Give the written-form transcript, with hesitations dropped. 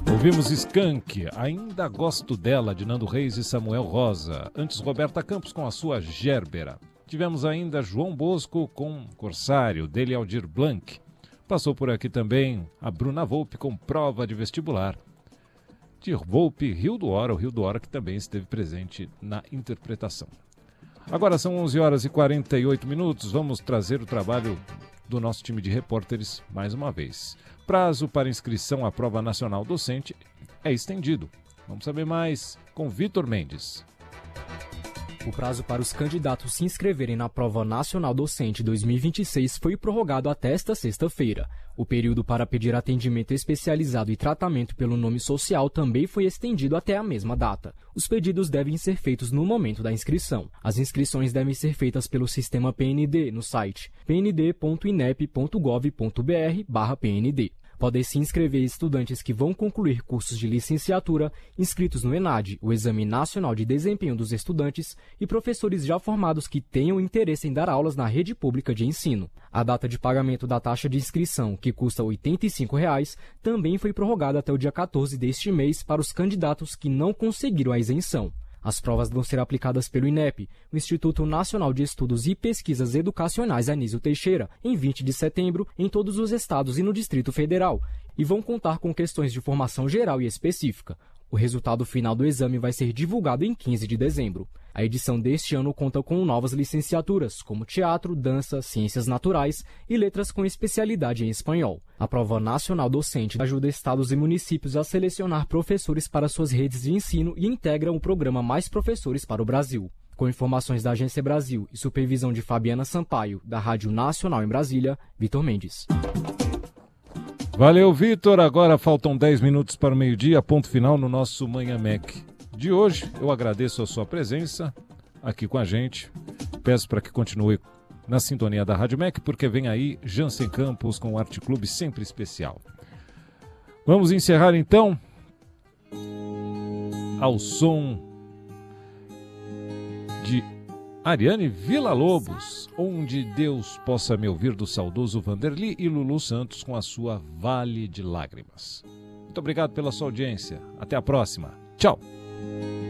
Ouvimos Skank, Ainda Gosto Dela, de Nando Reis e Samuel Rosa. Antes, Roberta Campos com a sua Gérbera. Tivemos ainda João Bosco com Corsário, dele Aldir Blanc. Passou por aqui também a Bruna Volpe com Prova de Vestibular. De Volpe, Rio do Hora, o Rio do Hora que também esteve presente na interpretação. Agora são 11 horas e 48 minutos, vamos trazer o trabalho do nosso time de repórteres mais uma vez. Prazo para inscrição à Prova Nacional Docente é estendido. Vamos saber mais com Vitor Mendes. O prazo para os candidatos se inscreverem na Prova Nacional Docente 2026 foi prorrogado até esta sexta-feira. O período para pedir atendimento especializado e tratamento pelo nome social também foi estendido até a mesma data. Os pedidos devem ser feitos no momento da inscrição. As inscrições devem ser feitas pelo sistema PND no site pnd.inep.gov.br/pnd. Podem se inscrever estudantes que vão concluir cursos de licenciatura, inscritos no ENAD, o Exame Nacional de Desempenho dos Estudantes, e professores já formados que tenham interesse em dar aulas na rede pública de ensino. A data de pagamento da taxa de inscrição, que custa R$ 85, também foi prorrogada até o dia 14 deste mês para os candidatos que não conseguiram a isenção. As provas vão ser aplicadas pelo INEP, o Instituto Nacional de Estudos e Pesquisas Educacionais Anísio Teixeira, em 20 de setembro, em todos os estados e no Distrito Federal, e vão contar com questões de formação geral e específica. O resultado final do exame vai ser divulgado em 15 de dezembro. A edição deste ano conta com novas licenciaturas, como Teatro, Dança, Ciências Naturais e Letras com especialidade em Espanhol. A Prova Nacional Docente ajuda estados e municípios a selecionar professores para suas redes de ensino e integra o programa Mais Professores para o Brasil. Com informações da Agência Brasil e supervisão de Fabiana Sampaio, da Rádio Nacional em Brasília, Vitor Mendes. Valeu, Vitor. Agora faltam 10 minutos para o meio-dia, ponto final no nosso Manhã Mac de hoje. Eu agradeço a sua presença aqui com a gente. Peço para que continue na sintonia da Rádio Mac, porque vem aí Jansen Campos com o Arte Clube sempre especial. Vamos encerrar então ao som de Ariane Villa-Lobos, Onde Deus Possa Me Ouvir, do saudoso Vanderly, e Lulu Santos com a sua Vale de Lágrimas. Muito obrigado pela sua audiência. Até a próxima. Tchau.